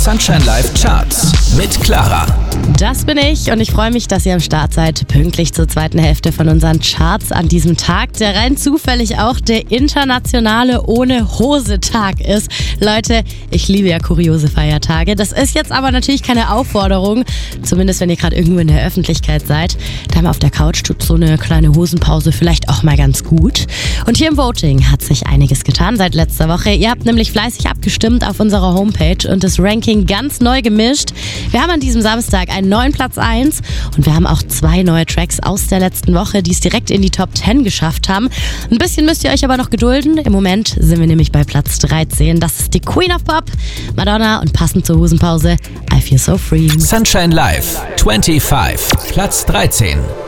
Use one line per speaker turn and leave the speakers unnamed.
Sunshine Live Charts mit Clara.
Das bin ich und ich freue mich, dass ihr am Start seid, pünktlich zur zweiten Hälfte von unseren Charts an diesem Tag, der rein zufällig auch der internationale Ohne-Hose-Tag ist. Leute, ich liebe ja kuriose Feiertage. Das ist jetzt aber natürlich keine Aufforderung, zumindest wenn ihr gerade irgendwo in der Öffentlichkeit seid. Da mal auf der Couch tut so eine kleine Hosenpause vielleicht auch mal ganz gut. Und hier im Voting hat sich einiges getan seit letzter Woche. Ihr habt nämlich fleißig abgestimmt auf unserer Homepage und das Ranking ganz neu gemischt. Wir haben an diesem Samstag einen neuen Platz 1 und wir haben auch 2 neue Tracks aus der letzten Woche, die es direkt in die Top 10 geschafft haben. Ein bisschen müsst ihr euch aber noch gedulden. Im Moment sind wir nämlich bei Platz 13. Das ist die Queen of Pop, Madonna, und passend zur Hosenpause I Feel So Free.
Sunshine Live 25, Platz 13.